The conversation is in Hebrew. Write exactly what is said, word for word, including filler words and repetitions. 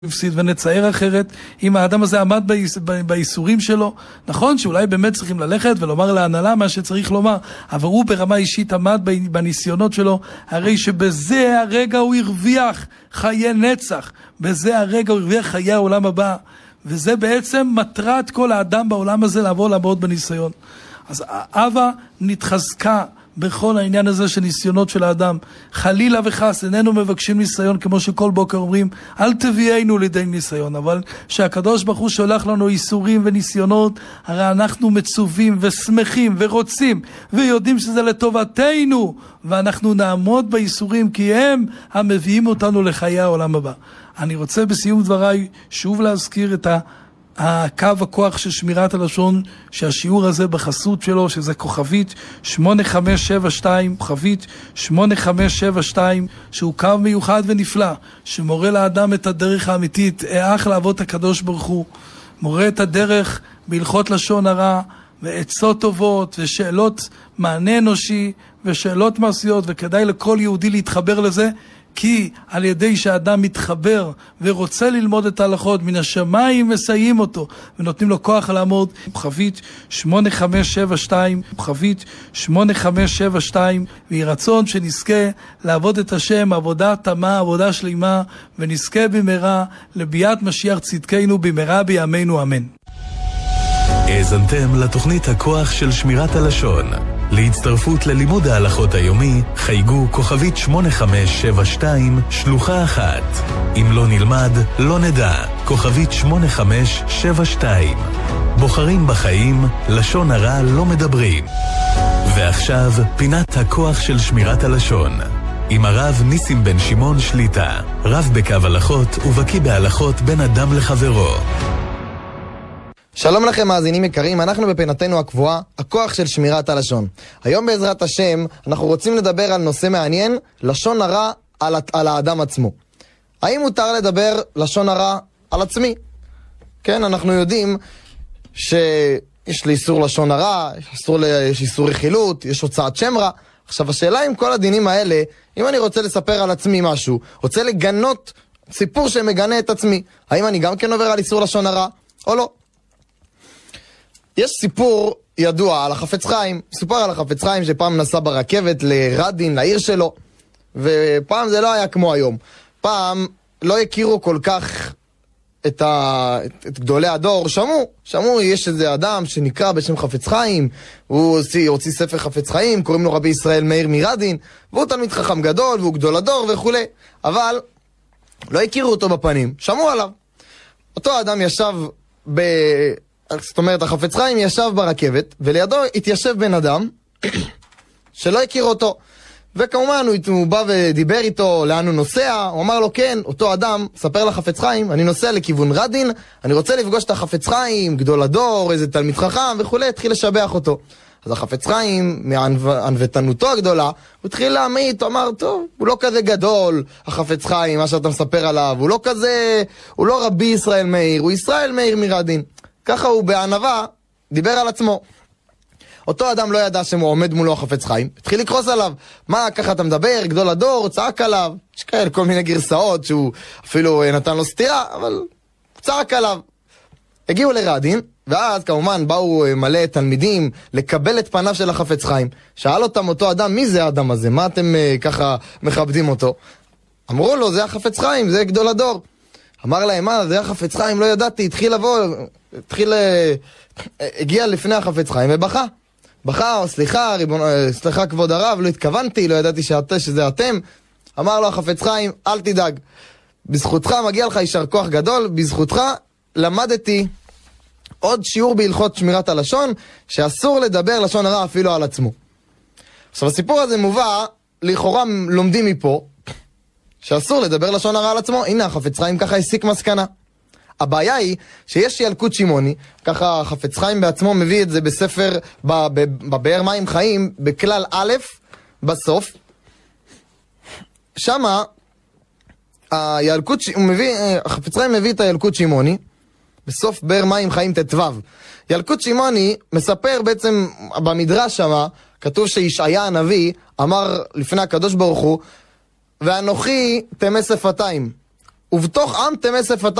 ונצייר אחרת אם האדם הזה עמד באיסורים שלו. נכון שאולי באמת צריכים ללכת ולומר להנהלה מה שצריך לומר, אבל הוא ברמה אישית עמד בניסיונות שלו, הרי שבזה הרגע הוא הרוויח חיי נצח, בזה הרגע הוא הרוויח חיי העולם הבא, וזה בעצם מטרת כל האדם בעולם הזה, לעבור לעמוד בניסיון. אז האהבה נתחזקה בכל העניין הזה של ניסיונות של האדם. חלילה וחס, איננו מבקשים ניסיון, כמו שכל בוקר אומרים, אל תביאנו לידי ניסיון, אבל שהקדוש ברוך הוא שולח לנו איסורים וניסיונות, הרי אנחנו מצווים ושמחים ורוצים ויודעים שזה לטובתנו, ואנחנו נעמוד באיסורים כי הם המביאים אותנו לחיי העולם הבא. אני רוצה בסיום דבריי שוב להזכיר את ה הקו הכוח של שמירת הלשון, שהשיעור הזה בחסות שלו, שזה כוכבית שמונה חמש שבע שתיים, כוכבית שמונה חמש שבע שתיים, שהוא קו מיוחד ונפלא, שמורה לאדם את הדרך האמיתית, איך לעבוד הקדוש ברוך הוא, מורה את הדרך בהלכות לשון הרע, ועצות טובות, ושאלות מענה אנושי, ושאלות מעשיות, וכדאי לכל יהודי להתחבר לזה, כי על ידי שהאדם מתחבר ורוצה ללמוד את ההלכות, מן השמיים מסייעים אותו ונותנים לו כוח לעמוד. כוכבית שמונה חמש שבע שתיים, כוכבית שמונה חמש שבע שתיים, ויהי רצון שנזכה לעבוד את השם עבודה תמה, עבודה שלמה, ונזכה במהרה לביאת משיח צדקנו במהרה בימינו אמן. האזנתם לתוכנית הכוח של שמירת הלשון. להצטרפות ללימוד ההלכות היומי, חייגו כוכבית שמונה חמש שבע שתיים, שלוחה אחת. אם לא נלמד, לא נדע. כוכבית שמונה חמש שבע שתיים. בוחרים בחיים, לשון הרע לא מדברים. ועכשיו, פינת הכוח של שמירת הלשון. עם הרב ניסים בן שמעון שליטה, רב בקו הלכות ובקי בהלכות בין אדם לחברו. שלום לכם מאזינים יקרים, אנחנו בפינתנו הקבועה, הכוח של שמירת הלשון. היום בעזרת השם אנחנו רוצים לדבר על נושא מעניין, לשון הרע על, על האדם עצמו. האם מותר לדבר לשון הרע על עצמי? כן, אנחנו יודעים שיש לי איסור לשון הרע, יש איסור רכילות, יש הוצאת שם רע. עכשיו השאלה עם כל הדינים האלה, אם אני רוצה לספר על עצמי משהו, רוצה לגנות סיפור שמגנה את עצמי, האם אני גם כן עובר על איסור לשון הרע או לא? יש סיפור ידוע על החפץ חיים, סיפור על החפץ חיים שפעם נסע ברכבת לרדין, לעיר שלו, ופעם זה לא היה כמו היום. פעם לא הכירו כל כך את, ה... את גדולי הדור, שמעו, שמעו, יש איזה אדם שנקרא בשם חפץ חיים, הוא הוציא, הוציא ספר חפץ חיים, קוראים לו רבי ישראל מאיר מרדין, והוא תלמיד חכם גדול, והוא גדול הדור וכו'. אבל לא הכירו אותו בפנים, שמעו עליו. אותו אדם ישב ב... זאת אומרת, החפץ חיים ישב ברכבת, ולידו התיישב בן אדם שלא הכיר אותו. וכמובן, הוא, הוא בא ודיבר איתו לאן הוא נוסע, הוא אמר לו, כן, אותו אדם, ספר לחפץ חיים, אני נוסע לכיוון רדין, אני רוצה לפגוש את החפץ חיים, גדול הדור, איזה תלמיד חכם וכו', התחיל לשבח אותו. אז החפץ חיים, מענוותנותו הגדולה, הוא התחיל להעמיד, הוא אמר, טוב, הוא לא כזה גדול, החפץ חיים, מה שאתה מספר עליו, הוא לא כזה, הוא לא רבי ישראל מאיר, הוא ישראל מאיר מרדין. ככה הוא בענווה דיבר על עצמו. אותו אדם לא ידע שהוא עומד מולו החפץ חיים, התחיל לקרוס עליו. מה, ככה אתה מדבר, גדול הדור, צעק עליו. יש כאלה כל מיני גרסאות שהוא אפילו נתן לו סתירה, אבל הוא צעק עליו. הגיעו לרדין, ואז כמובן באו מלא תלמידים לקבל את פניו של החפץ חיים. שאל אותם אותו אדם, מי זה האדם הזה? מה אתם uh, ככה מכבדים אותו? אמרו לו, זה החפץ חיים, זה גדול הדור. אמר להם, מה, זה החפץ חיים, לא ידעתי, התחיל לבוא, התחיל, הגיע לפני החפץ חיים ובכה. בכה, סליחה, ריבון, סליחה כבוד הרב, לא התכוונתי, לא ידעתי שאת, שזה אתם. אמר לו החפץ חיים, אל תדאג, בזכותך מגיע לך יישר כוח גדול, בזכותך למדתי עוד שיעור בהלכות שמירת הלשון, שאסור לדבר לשון הרע אפילו על עצמו. עכשיו הסיפור הזה מובא, לכאורה לומדים מפה, שאסור לדבר לשון הרע על עצמו. הנה החפץ חיים ככה הסיק מסקנה. הבעיה היא שיש ילקוט שמעוני, ככה חפץ חיים בעצמו מביא את זה בספר, בבאר מים חיים, בכלל א', בסוף. שמה, הילקוט, הוא מביא, החפץ חיים מביא את הילקוט שמעוני, בסוף באר מים חיים תתוו. ילקוט שמעוני מספר בעצם, במדרש שמה, כתוב שישעיה הנביא אמר לפני הקדוש ברוך הוא, ואנוכי תמי שפתיים. ובתוך עם תמי שפתה